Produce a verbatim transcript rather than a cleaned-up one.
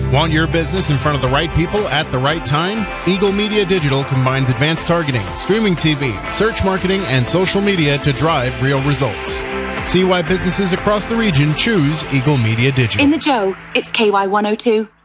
Want your business in front of the right people at the right time? Eagle Media Digital combines advanced targeting, streaming T V, search marketing, and social media to drive real results. See why businesses across the region choose Eagle Media Digital. In the Joe, it's K Y one oh two.